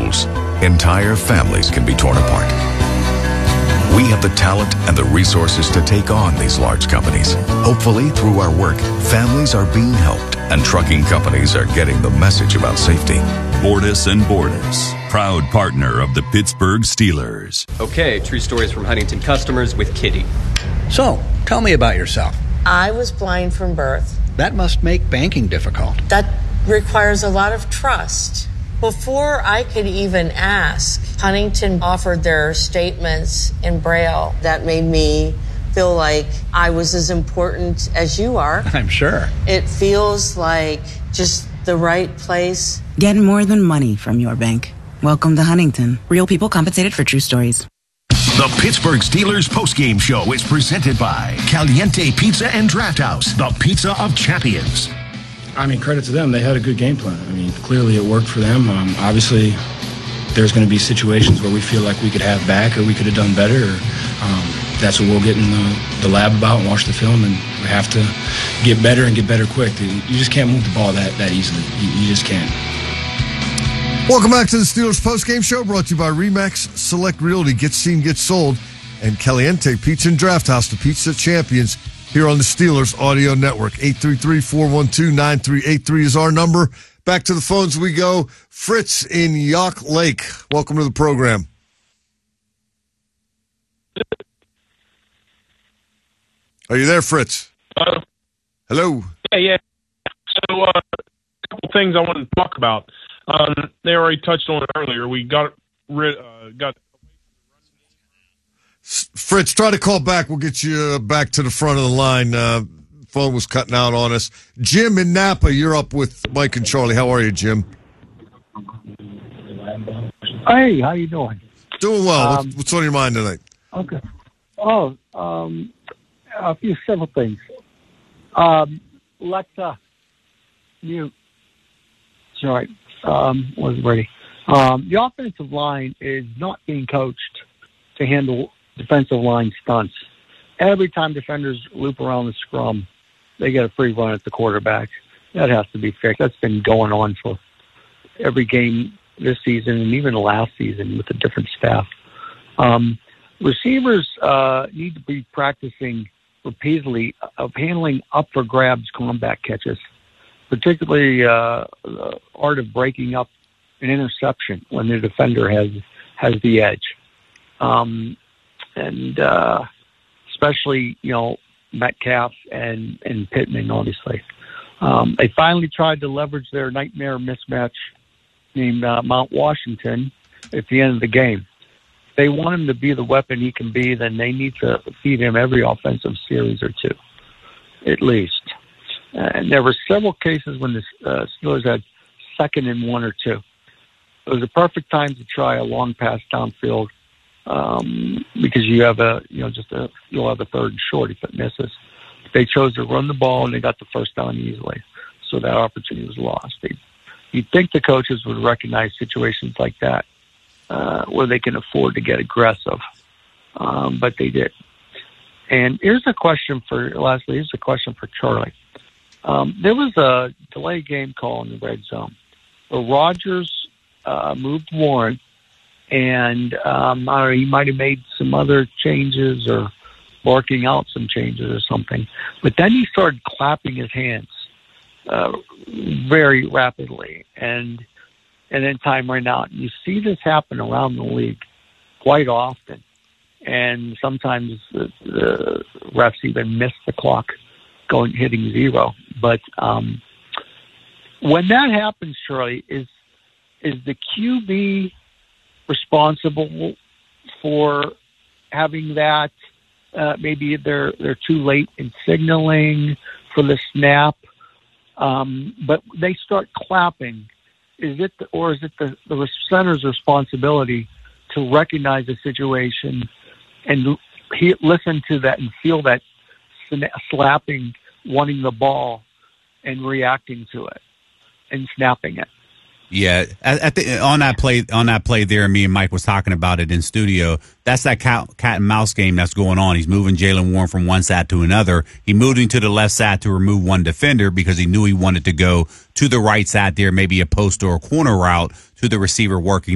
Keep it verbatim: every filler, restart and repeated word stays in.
goals, entire families can be torn apart. We have the talent and the resources to take on these large companies. Hopefully, through our work, families are being helped and trucking companies are getting the message about safety. Bordas and Bordas, proud partner of the Pittsburgh Steelers. Okay, true stories from Huntington customers with Kitty. So, tell me about yourself. I was blind from birth. That must make banking difficult. That requires a lot of trust. Before I could even ask, Huntington offered their statements in Braille. That made me feel like I was as important as you are. I'm sure. It feels like just the right place. Get more than money from your bank. Welcome to Huntington. Real people compensated for true stories. The Pittsburgh Steelers postgame show is presented by Caliente Pizza and Draft House, the pizza of champions. I mean, credit to them. They had a good game plan. I mean, clearly it worked for them. Um, obviously, there's going to be situations where we feel like we could have back or we could have done better. Or, um, that's what we'll get in the, the lab about and watch the film, and we have to get better and get better quick. You just can't move the ball that, that easily. You, you just can't. Welcome back to the Steelers postgame show, brought to you by Remax Select Realty. Get seen, get sold. And Caliente Pizza and Draft House, the pizza champions, here on the Steelers Audio Network. eight three three, four one two, nine three eight three is our number. Back to the phones we go. Fritz in Yock Lake. Welcome to the program. Are you there, Fritz? Uh, Hello. Yeah, yeah. So, uh, a couple things I wanted to talk about. Um, they already touched on it earlier. We got rid, uh, got. Fritz, try to call back. We'll get you back to the front of the line. Uh, phone was cutting out on us. Jim in Napa, you're up with Mike and Charlie. How are you, Jim? Hey, how you doing? Doing well. Um, what's, what's on your mind tonight? Okay. Oh, um, a few several things. Um, Alexa, mute. Sorry, um, wasn't ready. Um, the offensive line is not being coached to handle defensive line stunts. Every time defenders loop around the scrum, they get a free run at the quarterback. That has to be fixed. That's been going on for every game this season and even last season with a different staff. Um, receivers uh, need to be practicing repeatedly of handling up for grabs comeback catches, particularly uh, the art of breaking up an interception when the defender has has the edge. Um, and uh, especially, you know, Metcalf and, and Pittman, obviously. Um, they finally tried to leverage their nightmare mismatch named uh, Mount Washington at the end of the game. If they want him to be the weapon he can be, then they need to feed him every offensive series or two, at least. And there were several cases when the uh, Steelers had second and one or two. It was a perfect time to try a long pass downfield um, because you have a, you know, just a, you'll have a third and short if it misses. They chose to run the ball and they got the first down easily. So that opportunity was lost. They, you'd think the coaches would recognize situations like that uh, where they can afford to get aggressive, um, but they did. And here's a question for, lastly, here's a question for Charlie. Um, there was a delay game call in the red zone where Rodgers uh, moved Warren, and um, I don't know, he might have made some other changes or barking out some changes or something. But then he started clapping his hands uh, very rapidly, and and then time ran out. You see this happen around the league quite often, and sometimes the, the refs even miss the clock going hitting zero. But um, when that happens, Shirley, is is the Q B responsible for having that? Uh, maybe they're they're too late in signaling for the snap, um, but they start clapping. Is it, the, or is it the, the center's responsibility to recognize the situation and he, listen to that and feel that sna- slapping, wanting the ball, and reacting to it and snapping it? Yeah, at, at the, on that play, on that play there, me and Mike was talking about it in studio. That's that cat, cat and mouse game that's going on. He's moving Jaylen Warren from one side to another. He moved him to the left side to remove one defender because he knew he wanted to go to the right side there, maybe a post or a corner route to the receiver working